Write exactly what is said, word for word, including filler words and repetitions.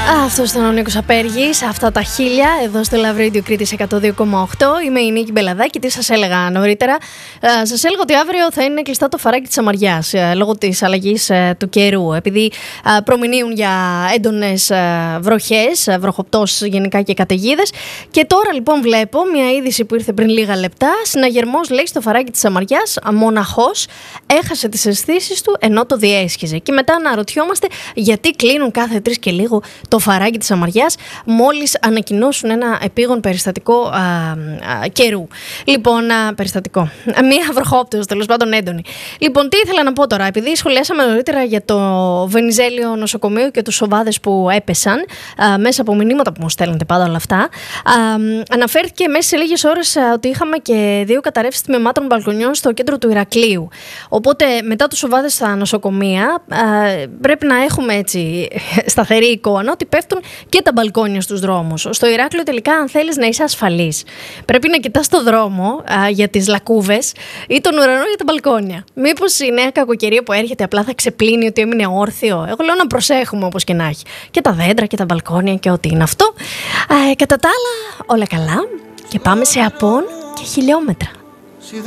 Αυτό ήταν ο Νίκος Απέργης, αυτά τα χίλια, εδώ στο Love Radio Κρήτης εκατό δύο κόμμα οκτώ. Είμαι η Νίκη Μπελαδάκη. Τι σας έλεγα νωρίτερα? Ε, σας έλεγα ότι αύριο θα είναι κλειστά το φαράκι της Σαμαριάς ε, λόγω της αλλαγής ε, του καιρού. Επειδή ε, προμηνύουν για έντονες ε, βροχές, ε, βροχοπτώσεις γενικά και καταιγίδες. Και τώρα λοιπόν βλέπω μια είδηση που ήρθε πριν λίγα λεπτά. Συναγερμός, λέει, στο φαράκι της Σαμαριάς, μοναχός έχασε τις αισθήσεις του ενώ το διέσχιζε. Και μετά αναρωτιόμαστε γιατί κλείνουν κάθε τρεις και λίγο το φαράκι της Σαμαριάς, μόλις ανακοινώσουν ένα επίγον περιστατικό α, α, καιρού. Λοιπόν, α, περιστατικό. Μία βροχόπτωση, τέλος πάντων έντονη. Λοιπόν, τι ήθελα να πω τώρα, επειδή σχολιάσαμε νωρίτερα για το Βενιζέλιο νοσοκομείο και τους σοβάδες που έπεσαν α, μέσα από μηνύματα που μου στέλνετε πάντα όλα αυτά. Α, αναφέρθηκε μέσα σε λίγες ώρες α, ότι είχαμε και δύο καταρρεύσεις τμήματων μπαλκονιών στο κέντρο του Ηρακλείου. Οπότε, μετά τους σοβάδες στα νοσοκομεία, α, πρέπει να έχουμε έτσι σταθερή εικόνα ότι πέφτουν και τα μπαλκόνια στους δρόμους. Στο Ηράκλειο, τελικά, αν θέλεις να είσαι ασφαλής, πρέπει να κοιτάς το δρόμο α, για τις λακκούβες ή τον ουρανό για τα μπαλκόνια. Μήπως η νέα κακοκαιρία που έρχεται απλά θα ξεπλύνει ότι έμεινε όρθιο? Εγώ λέω να προσέχουμε όπως και να έχει. Και τα δέντρα και τα μπαλκόνια και ό,τι είναι αυτό. Α, κατά τα άλλα, όλα καλά. Και πάμε σε απόν και χιλιόμετρα.